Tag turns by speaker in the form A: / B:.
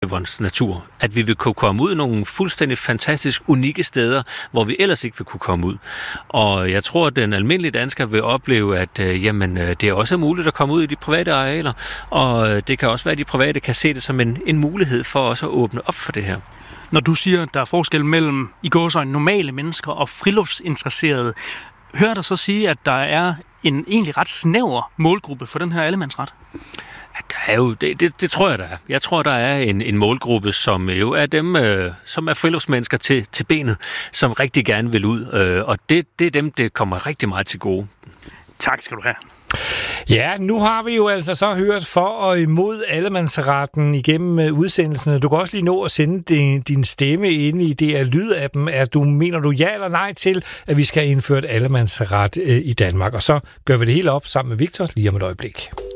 A: vores natur. At vi vil kunne komme ud nogle fuldstændig fantastisk unikke steder, hvor vi ellers ikke vil kunne komme ud. Og jeg tror, at den almindelige dansker vil opleve, at det er også muligt at komme ud i de private arealer, og det kan også være, at de private kan se det som en mulighed for også at åbne op for det her.
B: Når du siger, at der er forskel mellem i gåseøjne normale mennesker og friluftsinteresserede, hører der så sige, at der er en egentlig ret snæver målgruppe for den her allemandsret?
A: Der er jo, det tror jeg, der er. Jeg tror, der er en målgruppe, som jo er dem, som er friluftsmennesker til benet, som rigtig gerne vil ud. Og det er dem, det kommer rigtig meget til gode.
B: Tak skal du have.
C: Ja, nu har vi jo altså så hørt for og imod allemandsretten igennem udsendelserne. Du kan også lige nå at sende din stemme ind i DR Lyd-appen. Mener du ja eller nej til, at vi skal have indført allemandsret i Danmark? Og så gør vi det hele op sammen med Victor lige om et øjeblik.